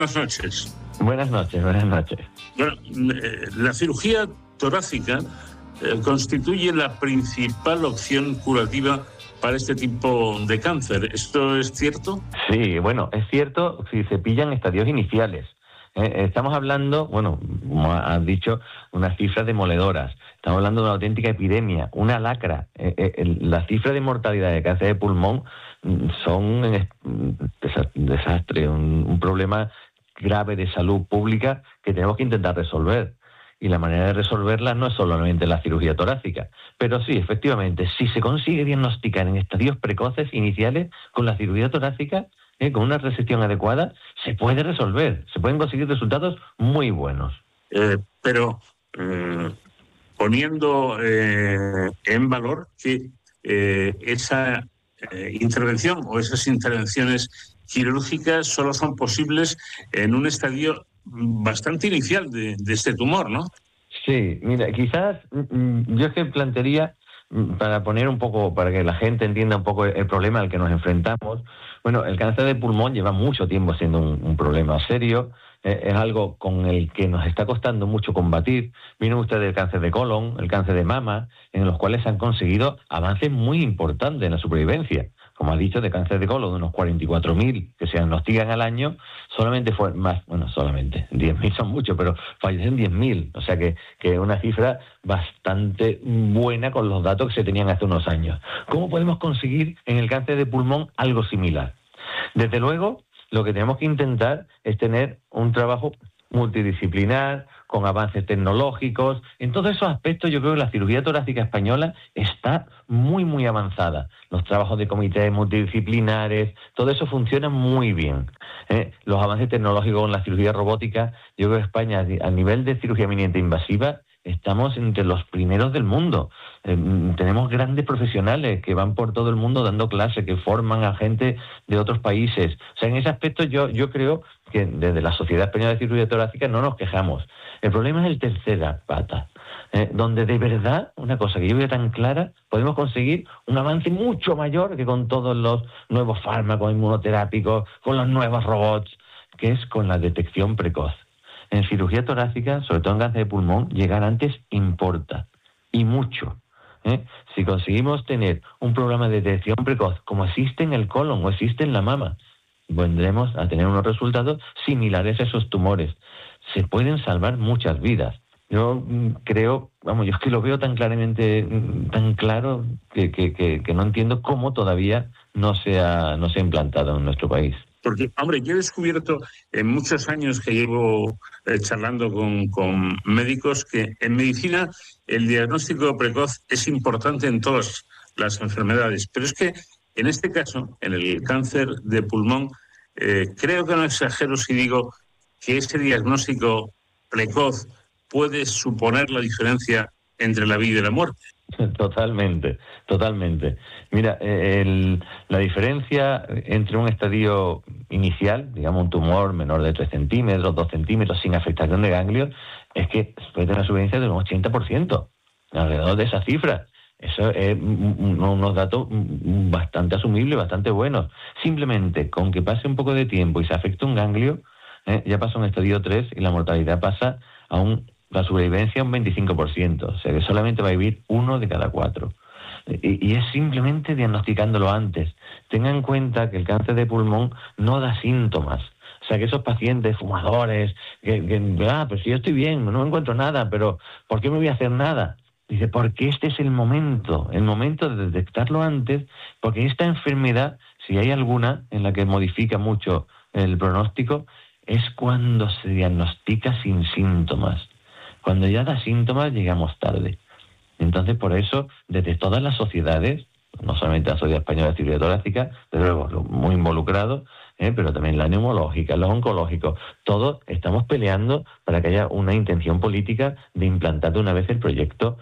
Buenas noches. Buenas noches, buenas noches. Bueno, la cirugía torácica constituye la principal opción curativa para este tipo de cáncer. ¿Esto es cierto? Sí, bueno, es cierto si se pillan estadios iniciales. Estamos hablando, bueno, como has dicho, unas cifras demoledoras. Estamos hablando de una auténtica epidemia, una lacra. Las cifras de mortalidad de cáncer de pulmón son un desastre, un problema grave de salud pública que tenemos que intentar resolver. Y la manera de resolverla no es solamente la cirugía torácica, pero sí, efectivamente, si se consigue diagnosticar en estadios precoces iniciales con la cirugía torácica, con una resección adecuada, se puede resolver, se pueden conseguir resultados muy buenos. Pero poniendo en valor que esa intervención o esas intervenciones quirúrgicas solo son posibles en un estadio bastante inicial de este tumor, ¿no? Sí, mira, quizás yo es que plantearía, para poner un poco, para que la gente entienda un poco el problema al que nos enfrentamos. Bueno, el cáncer de pulmón lleva mucho tiempo siendo un problema serio, es algo con el que nos está costando mucho combatir. Vino usted del cáncer de colon, el cáncer de mama, en los cuales se han conseguido avances muy importantes en la supervivencia. Como ha dicho, de cáncer de colon, de unos 44.000 que se diagnostican al año, solamente 10.000 son muchos, pero fallecen 10.000, o sea que es una cifra bastante buena con los datos que se tenían hace unos años. ¿Cómo podemos conseguir en el cáncer de pulmón algo similar? Desde luego, lo que tenemos que intentar es tener un trabajo multidisciplinar, con avances tecnológicos. En todos esos aspectos yo creo que la cirugía torácica española está muy, muy avanzada. Los trabajos de comités multidisciplinares, todo eso funciona muy bien. Los avances tecnológicos en la cirugía robótica, yo creo que España, a nivel de cirugía eminente invasiva, estamos entre los primeros del mundo. Tenemos grandes profesionales que van por todo el mundo dando clases, que forman a gente de otros países. O sea, en ese aspecto yo creo que desde la Sociedad Española de Cirugía Torácica no nos quejamos. El problema es el tercera pata, donde de verdad, una cosa que yo veo tan clara, podemos conseguir un avance mucho mayor que con todos los nuevos fármacos inmunoterápicos, con los nuevos robots, que es con la detección precoz. En cirugía torácica, sobre todo en cáncer de pulmón, llegar antes importa, y mucho. Si conseguimos tener un programa de detección precoz, como existe en el colon o existe en la mama, vendremos a tener unos resultados similares a esos tumores. Se pueden salvar muchas vidas. Yo creo, yo es que lo veo tan claramente, tan claro, que no entiendo cómo todavía no se ha implantado en nuestro país. Porque, hombre, yo he descubierto en muchos años que llevo charlando con médicos que en medicina el diagnóstico precoz es importante en todas las enfermedades, pero es que en este caso, en el cáncer de pulmón, creo que no exagero si digo que ese diagnóstico precoz puede suponer la diferencia entre la vida y la muerte. Totalmente, totalmente. Mira, la diferencia entre un estadio inicial, digamos un tumor menor de 3 centímetros, 2 centímetros, sin afectación de ganglios, es que puede tener una supervivencia de un 80%, alrededor de esa cifra. Eso es unos datos bastante asumibles, bastante buenos. Simplemente con que pase un poco de tiempo y se afecte un ganglio, ya pasa un estadio 3 y la mortalidad pasa a la supervivencia un 25%, o sea que solamente va a vivir 1 de cada 4. Y es simplemente diagnosticándolo antes. Tengan en cuenta que el cáncer de pulmón no da síntomas. O sea que esos pacientes fumadores, pues si yo estoy bien, no encuentro nada, pero ¿por qué me voy a hacer nada? Dice, porque este es el momento de detectarlo antes, porque esta enfermedad, si hay alguna en la que modifica mucho el pronóstico, es cuando se diagnostica sin síntomas. Cuando ya da síntomas, llegamos tarde. Entonces, por eso, desde todas las sociedades, no solamente la Sociedad Española de Cirugía Torácica, desde luego, muy involucrados, pero también la neumológica, los oncológicos, todos estamos peleando para que haya una intención política de implantar de una vez el proyecto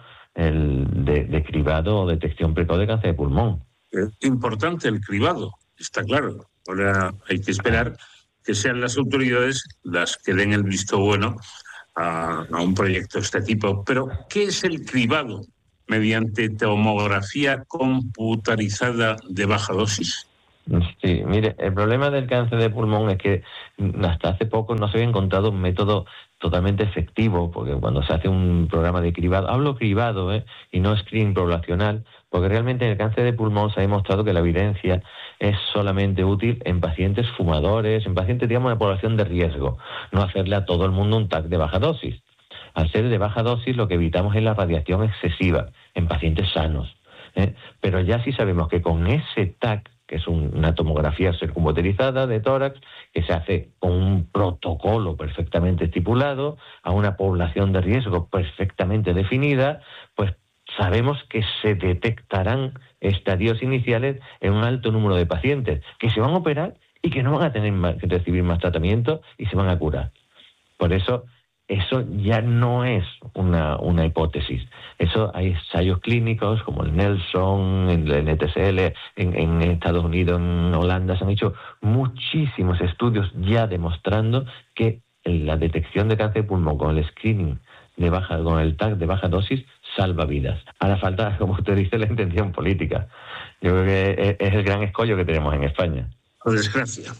de cribado o detección precoz de cáncer de pulmón. Es importante el cribado, está claro. Ahora hay que esperar que sean las autoridades las que den el visto bueno a un proyecto de este tipo. Pero, ¿qué es el cribado mediante tomografía computarizada de baja dosis? Sí, mire, el problema del cáncer de pulmón es que hasta hace poco no se había encontrado un método totalmente efectivo, porque cuando se hace un programa de cribado, hablo cribado, y no screening poblacional, porque realmente en el cáncer de pulmón se ha demostrado que la evidencia es solamente útil en pacientes fumadores, en pacientes, digamos, de población de riesgo, no hacerle a todo el mundo un TAC de baja dosis. Al ser de baja dosis, lo que evitamos es la radiación excesiva en pacientes sanos. Pero ya sí sabemos que con ese TAC, que es una tomografía circunvitalizada de tórax, que se hace con un protocolo perfectamente estipulado, a una población de riesgo perfectamente definida, pues sabemos que se detectarán estadios iniciales en un alto número de pacientes que se van a operar y que no van a tener que recibir más tratamiento y se van a curar. Por eso ya no es una hipótesis. Eso hay ensayos clínicos como el Nelson, el NTSL, en Estados Unidos, en Holanda, se han hecho muchísimos estudios ya demostrando que la detección de cáncer de pulmón con el screening con el TAC de baja dosis salva vidas. Ahora falta, como usted dice, la intención política. Yo creo que es el gran escollo que tenemos en España. Por desgracia,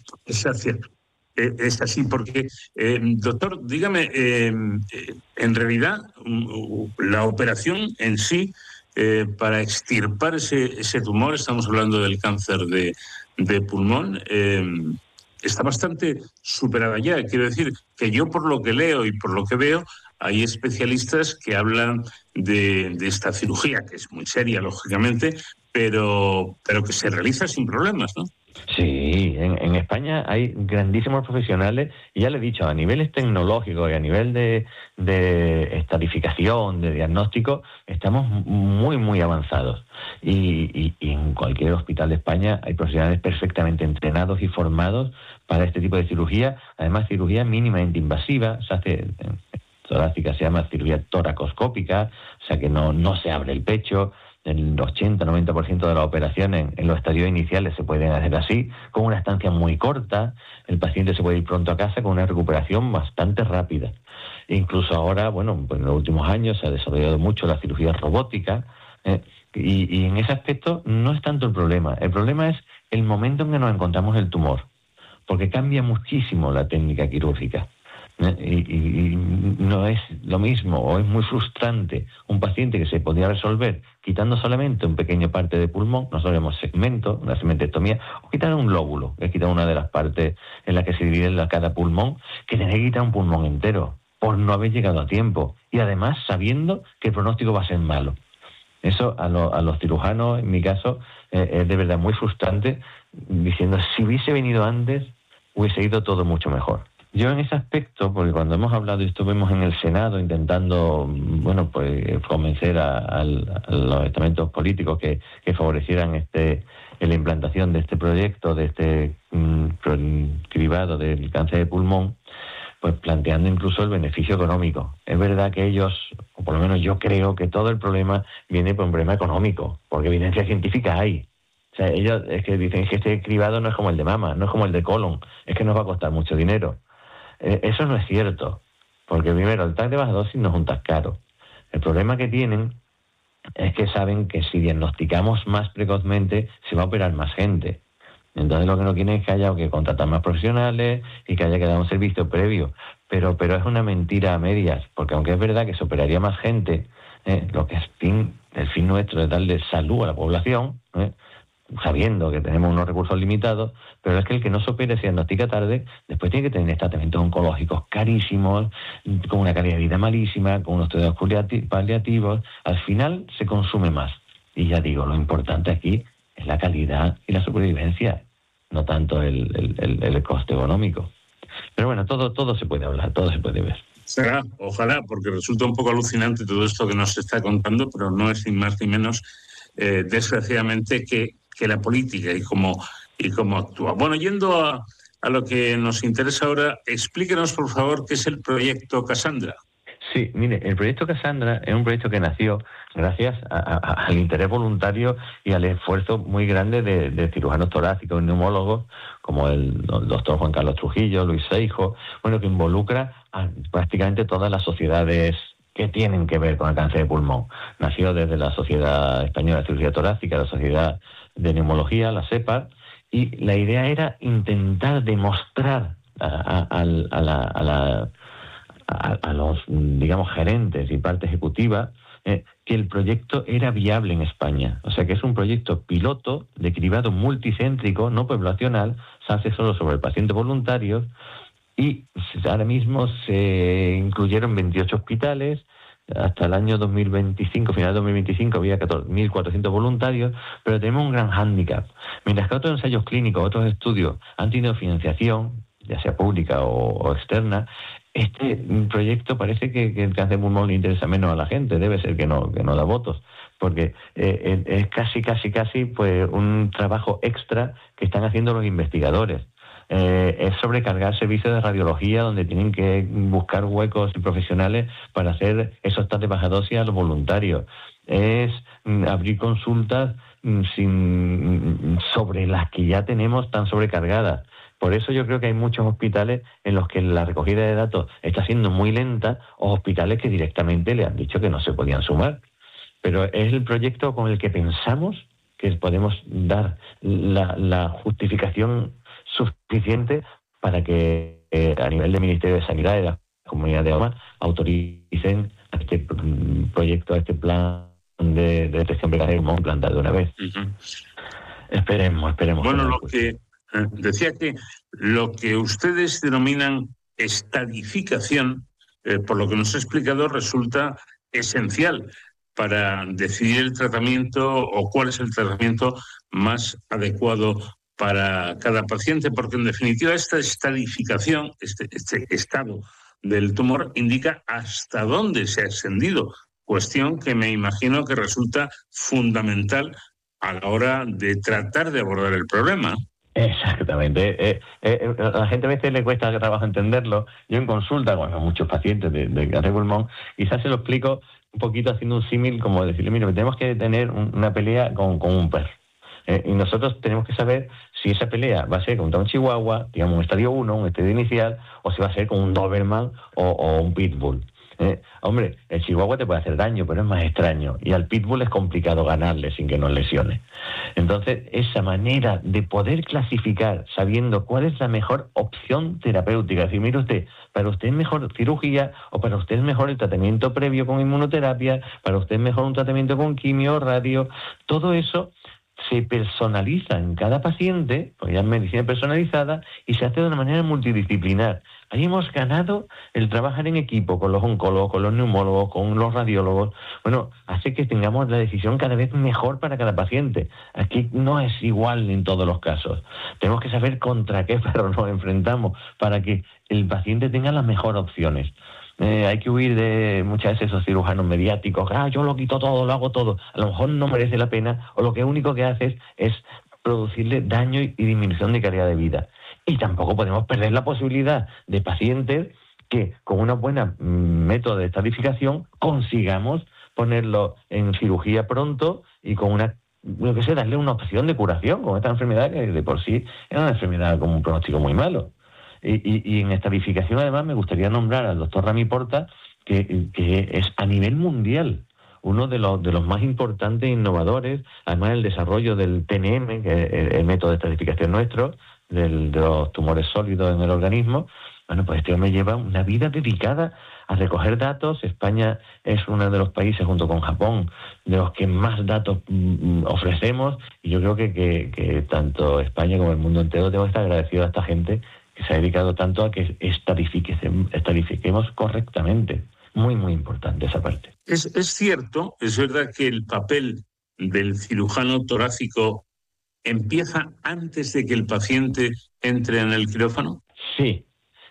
es así porque, doctor, dígame, en realidad la operación en sí para extirpar ese tumor, estamos hablando del cáncer de pulmón, está bastante superada ya. Quiero decir que yo, por lo que leo y por lo que veo, hay especialistas que hablan de esta cirugía, que es muy seria, lógicamente, pero que se realiza sin problemas, ¿no? Sí, en España hay grandísimos profesionales, y ya le he dicho, a niveles tecnológicos y a nivel de estadificación, de diagnóstico, estamos muy, muy avanzados. Y en cualquier hospital de España hay profesionales perfectamente entrenados y formados para este tipo de cirugía, además cirugía mínimamente invasiva, se hace torácica, se llama cirugía toracoscópica, o sea que no se abre el pecho. El 80-90% de las operaciones en los estadios iniciales se pueden hacer así, con una estancia muy corta. El paciente se puede ir pronto a casa con una recuperación bastante rápida. E incluso ahora, bueno, pues en los últimos años se ha desarrollado mucho la cirugía robótica, y en ese aspecto no es tanto el problema. El problema es el momento en que nos encontramos el tumor, porque cambia muchísimo la técnica quirúrgica. Y no es lo mismo, o es muy frustrante un paciente que se podía resolver quitando solamente un pequeño parte de pulmón, nosotros llamamos segmento, una segmentectomía, o quitar un lóbulo, que es quitar una de las partes en la que se divide cada pulmón, que tener que quitar un pulmón entero por no haber llegado a tiempo, y además sabiendo que el pronóstico va a ser malo. Eso a los cirujanos, en mi caso, es de verdad muy frustrante, diciendo, si hubiese venido antes, hubiese ido todo mucho mejor. Yo en ese aspecto, porque cuando hemos hablado y estuvimos en el Senado intentando, bueno, pues convencer a los estamentos políticos que favorecieran la implantación de este proyecto, de este cribado del cáncer de pulmón, pues planteando incluso el beneficio económico. Es verdad que ellos, o por lo menos yo creo que todo el problema viene por un problema económico, porque evidencia científica hay. O sea, ellos es que dicen que este cribado no es como el de mama, no es como el de colon, es que nos va a costar mucho dinero. Eso no es cierto, porque primero, el TAC de baja dosis no es un TAC caro. El problema que tienen es que saben que si diagnosticamos más precozmente, se va a operar más gente. Entonces lo que no quieren es que haya que contratar más profesionales y que haya que dar un servicio previo. Pero es una mentira a medias, porque aunque es verdad que se operaría más gente, lo que es el fin nuestro es darle salud a la población, sabiendo que tenemos unos recursos limitados, pero es que el que no se opere, se diagnostica tarde, después tiene que tener tratamientos oncológicos carísimos, con una calidad de vida malísima, con unos cuidados paliativos. Al final se consume más. Y ya digo, lo importante aquí es la calidad y la supervivencia, no tanto el coste económico. Pero bueno, todo se puede hablar, todo se puede ver. Ojalá, porque resulta un poco alucinante todo esto que nos está contando, pero no es ni más ni menos, desgraciadamente, que la política y cómo actúa. Bueno, yendo a lo que nos interesa ahora, explíquenos, por favor, qué es el proyecto Cassandra. Sí, mire, el proyecto Cassandra es un proyecto que nació gracias al interés voluntario y al esfuerzo muy grande de cirujanos torácicos y neumólogos, como el doctor Juan Carlos Trujillo, Luis Seijo, bueno, que involucra a prácticamente todas las sociedades que tienen que ver con el cáncer de pulmón. Nació desde la Sociedad Española de Cirugía Torácica, la Sociedad de Neumología, la SEPAR, Y la idea era intentar demostrar a los, digamos, gerentes y parte ejecutiva que el proyecto era viable en España. O sea, que es un proyecto piloto de cribado multicéntrico, no poblacional, se hace solo sobre el paciente voluntario, y ahora mismo se incluyeron 28 hospitales. Hasta el año 2025, final de 2025, había 1.400 voluntarios, pero tenemos un gran hándicap. Mientras que otros ensayos clínicos, otros estudios han tenido financiación, ya sea pública o externa, este proyecto parece que el cáncer de pulmón le interesa menos a la gente. Debe ser que no da votos, porque es casi pues un trabajo extra que están haciendo los investigadores. Es sobrecargar servicios de radiología donde tienen que buscar huecos profesionales para hacer esos test de baja dosis a los voluntarios. Es abrir consultas sobre las que ya tenemos tan sobrecargadas. Por eso yo creo que hay muchos hospitales en los que la recogida de datos está siendo muy lenta, o hospitales que directamente le han dicho que no se podían sumar. Pero es el proyecto con el que pensamos que podemos dar la justificación suficiente para que a nivel del Ministerio de Sanidad y de la Comunidad de Autónoma autoricen este proyecto, este plan de detección precoz de pulmón implantar de una vez. Uh-huh. Esperemos. Bueno, lo que decía que lo que ustedes denominan estadificación, por lo que nos ha explicado, resulta esencial para decidir el tratamiento o cuál es el tratamiento más adecuado para cada paciente, porque en definitiva esta estadificación, este estado del tumor, indica hasta dónde se ha extendido, cuestión que me imagino que resulta fundamental a la hora de tratar de abordar el problema. Exactamente. A la gente a veces le cuesta trabajo entenderlo. Yo en consulta con muchos pacientes de cáncer de pulmón, quizás se lo explico un poquito haciendo un símil, como decirle, mira, tenemos que tener una pelea con un perro. Y nosotros tenemos que saber si esa pelea va a ser contra un chihuahua, digamos un estadio 1, un estadio inicial, o si va a ser con un Doberman o un Pitbull. Hombre, el chihuahua te puede hacer daño, pero es más extraño. Y al pitbull es complicado ganarle sin que nos lesione. Entonces, esa manera de poder clasificar sabiendo cuál es la mejor opción terapéutica. Es decir, mire usted, para usted es mejor cirugía, o para usted es mejor el tratamiento previo con inmunoterapia, para usted es mejor un tratamiento con quimio, radio. Todo eso se personaliza en cada paciente, porque ya es medicina personalizada, y se hace de una manera multidisciplinar. Ahí hemos ganado el trabajar en equipo con los oncólogos, con los neumólogos, con los radiólogos. Bueno, hace que tengamos la decisión cada vez mejor para cada paciente. Aquí no es igual en todos los casos. Tenemos que saber contra qué perro nos enfrentamos para que el paciente tenga las mejores opciones. Hay que huir de muchas veces esos cirujanos mediáticos. Yo lo quito todo, lo hago todo. A lo mejor no merece la pena, o lo que único que haces es producirle daño y disminución de calidad de vida. Y tampoco podemos perder la posibilidad de pacientes que con una buena método de estadificación consigamos ponerlo en cirugía pronto y con darle una opción de curación con esta enfermedad que de por sí es una enfermedad con un pronóstico muy malo. Y en estadificación, además, me gustaría nombrar al doctor Rami Porta, que es a nivel mundial uno de los más importantes e innovadores, además del desarrollo del TNM, que es el método de estadificación nuestro, de los tumores sólidos en el organismo. Bueno, pues este hombre lleva una vida dedicada a recoger datos. España es uno de los países, junto con Japón, de los que más datos ofrecemos, y yo creo que tanto España como el mundo entero tenemos que estar agradecidos a esta gente que se ha dedicado tanto a que estadifiquemos correctamente. Muy, muy importante esa parte. Es cierto, es verdad que el papel del cirujano torácico empieza antes de que el paciente entre en el quirófano. Sí,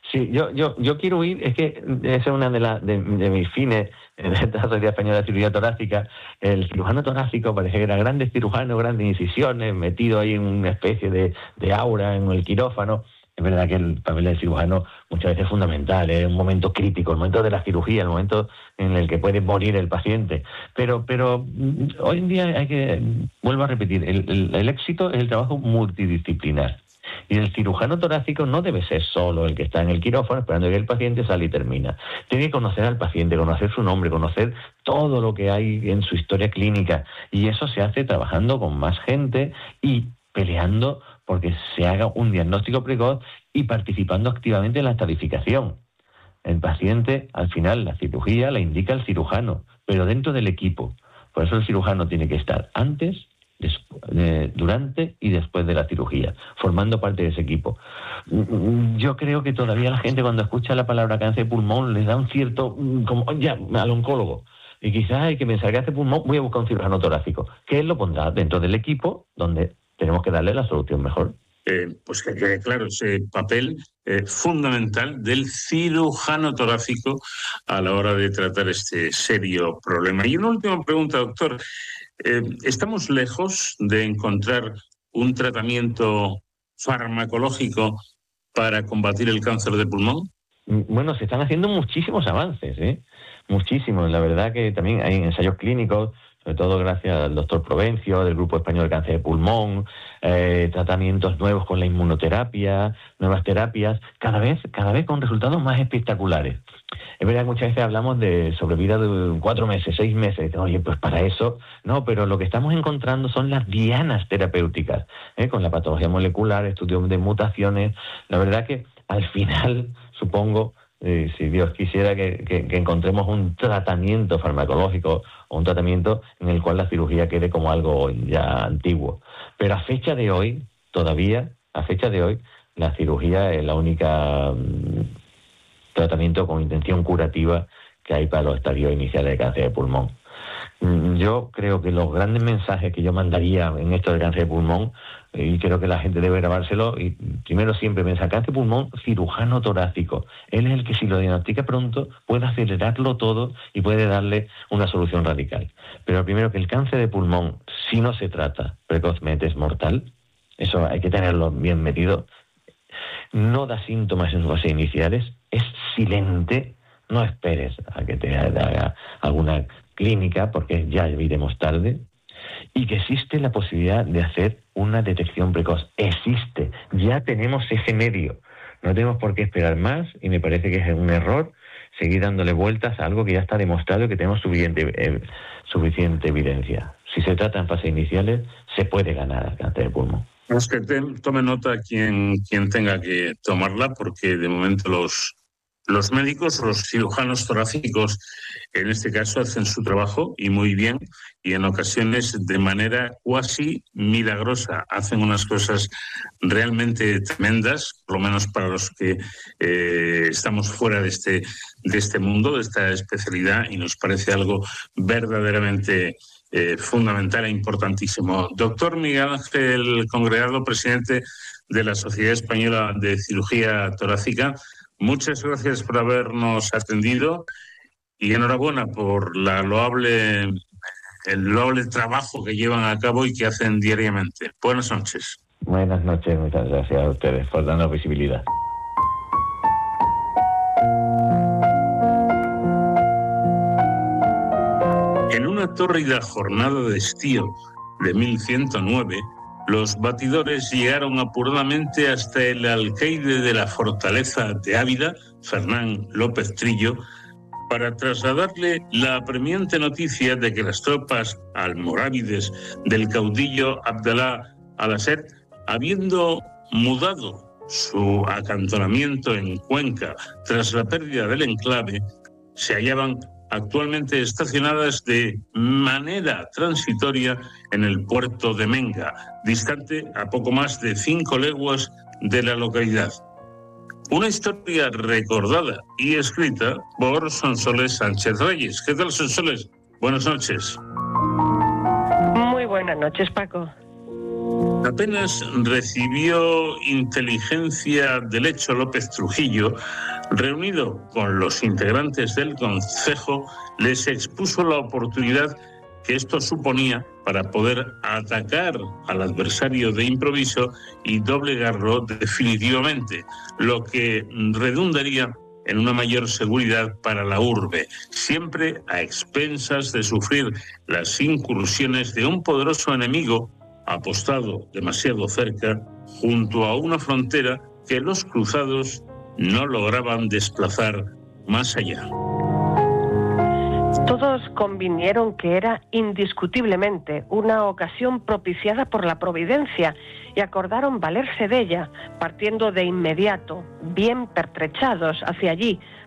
yo quiero huir, es que esa es una de mis fines en esta Sociedad Española de Cirugía Torácica. El cirujano torácico parece que era grandes cirujanos, grandes incisiones, metido ahí en una especie de aura en el quirófano. Es verdad que el papel del cirujano muchas veces es fundamental, es un momento crítico, el momento de la cirugía, el momento en el que puede morir el paciente. Pero hoy en día vuelvo a repetir, el éxito es el trabajo multidisciplinar. Y el cirujano torácico no debe ser solo el que está en el quirófano esperando que el paciente sale y termina. Tiene que conocer al paciente, conocer su nombre, conocer todo lo que hay en su historia clínica. Y eso se hace trabajando con más gente y peleando porque se haga un diagnóstico precoz y participando activamente en la estadificación. El paciente, al final, la cirugía la indica el cirujano, pero dentro del equipo. Por eso el cirujano tiene que estar antes, durante y después de la cirugía, formando parte de ese equipo. Yo creo que todavía la gente, cuando escucha la palabra cáncer de pulmón, les da un cierto, como ya, al oncólogo. Y quizás hay que pensar que cáncer de pulmón, voy a buscar un cirujano torácico, que él lo pondrá dentro del equipo donde tenemos que darle la solución mejor. Pues que quede claro ese papel fundamental del cirujano torácico a la hora de tratar este serio problema. Y una última pregunta, doctor. ¿Estamos lejos de encontrar un tratamiento farmacológico para combatir el cáncer de pulmón? Bueno, se están haciendo muchísimos avances, muchísimos. La verdad que también hay ensayos clínicos, sobre todo gracias al doctor Provencio, del Grupo Español de Cáncer de Pulmón, tratamientos nuevos con la inmunoterapia, nuevas terapias, cada vez con resultados más espectaculares. Es verdad que muchas veces hablamos de sobrevida de 4 meses, 6 meses. Oye, pues para eso, no, pero lo que estamos encontrando son las dianas terapéuticas, con la patología molecular, estudios de mutaciones. La verdad que al final, supongo, si Dios quisiera que encontremos un tratamiento farmacológico o un tratamiento en el cual la cirugía quede como algo ya antiguo. Pero a fecha de hoy, la cirugía es la única tratamiento con intención curativa que hay para los estadios iniciales de cáncer de pulmón. Yo creo que los grandes mensajes que yo mandaría en esto del cáncer de pulmón, y creo que la gente debe grabárselo, y primero siempre pensar, cáncer de pulmón, cirujano torácico. Él es el que, si lo diagnostica pronto, puede acelerarlo todo y puede darle una solución radical. Pero primero, que el cáncer de pulmón, si no se trata precozmente, es mortal. Eso hay que tenerlo bien metido. No da síntomas en sus fases iniciales, es silente. No esperes a que te haga alguna clínica, porque ya iremos tarde. Y que existe la posibilidad de hacer una detección precoz. Existe, ya tenemos ese medio. No tenemos por qué esperar más, y me parece que es un error seguir dándole vueltas a algo que ya está demostrado y que tenemos suficiente evidencia. Si se trata en fases iniciales, se puede ganar el cáncer de pulmón. Es que tome nota quien tenga que tomarla, porque de momento los médicos, los cirujanos torácicos, en este caso, hacen su trabajo y muy bien, y en ocasiones de manera cuasi milagrosa. Hacen unas cosas realmente tremendas, por lo menos para los que estamos fuera de este mundo, de esta especialidad, y nos parece algo verdaderamente fundamental e importantísimo. Doctor Miguel Ángel Congregado, presidente de la Sociedad Española de Cirugía Torácica, muchas gracias por habernos atendido y enhorabuena por el loable trabajo que llevan a cabo y que hacen diariamente. Buenas noches. Buenas noches, muchas gracias a ustedes por darnos visibilidad. En una tórrida jornada de estío de 1109, los batidores llegaron apuradamente hasta el alcaide de la fortaleza de Ávila, Fernán López Trillo, para trasladarle la apremiante noticia de que las tropas almorávides del caudillo Abdalá al-Ased, habiendo mudado su acantonamiento en Cuenca tras la pérdida del enclave, se hallaban actualmente estacionadas de manera transitoria en el puerto de Menga, distante a poco más de 5 leguas de la localidad. Una historia recordada y escrita por Sonsoles Sánchez Reyes. ¿Qué tal, Sonsoles? Buenas noches. Muy buenas noches, Paco. Apenas recibió inteligencia del hecho López Trujillo, reunido con los integrantes del concejo, les expuso la oportunidad que esto suponía para poder atacar al adversario de improviso y doblegarlo definitivamente, lo que redundaría en una mayor seguridad para la urbe, siempre a expensas de sufrir las incursiones de un poderoso enemigo apostado demasiado cerca, junto a una frontera que los cruzados no lograban desplazar más allá. Todos convinieron que era indiscutiblemente una ocasión propiciada por la providencia y acordaron valerse de ella, partiendo de inmediato, bien pertrechados, hacia allí,